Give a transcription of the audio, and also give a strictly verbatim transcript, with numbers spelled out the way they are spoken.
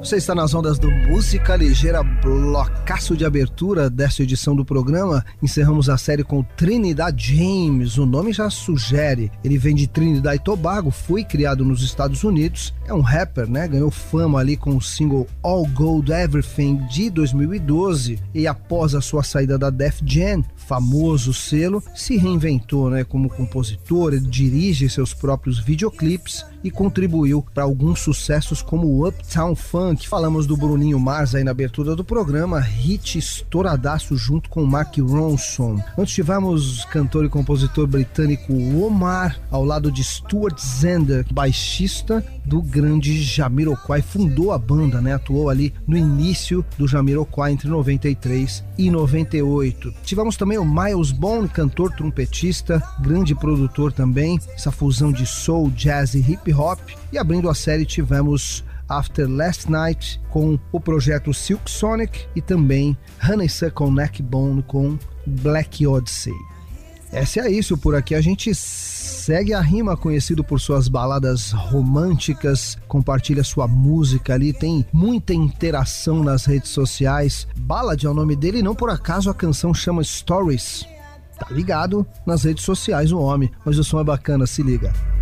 Você está nas ondas do Música Ligeira, blocaço de abertura desta edição do programa. Encerramos a série com Trinidad James, o nome já sugere. Ele vem de Trinidad e Tobago, foi criado nos Estados Unidos, é um rapper, né? Ganhou fama ali com o single All Gold Everything de dois mil e doze e após a sua saída da Def Jam, famoso selo, se reinventou, né, como compositor. Ele dirige seus próprios videoclipes e contribuiu para alguns sucessos como o Uptown Funk. Falamos do Bruninho Mars aí na abertura do programa, hit estouradaço junto com Mark Ronson. Antes tivemos cantor e compositor britânico Omar ao lado de Stuart Zender, baixista do grande Jamiroquai, fundou a banda, né? Atuou ali no início do Jamiroquai entre noventa e três e noventa e oito. Tivemos também o Miles Bone, cantor, trompetista, grande produtor também, essa fusão de soul, jazz e hip hop. E abrindo a série tivemos After Last Night com o projeto Silk Sonic e também Honeysuckle Neckbone com Black Odyssey. Essa é isso, por aqui a gente segue a Rima, conhecido por suas baladas românticas, compartilha sua música ali, tem muita interação nas redes sociais. Ballad é o nome dele e não por acaso a canção chama Stories. Tá ligado nas redes sociais o homem, mas o som é bacana, se liga.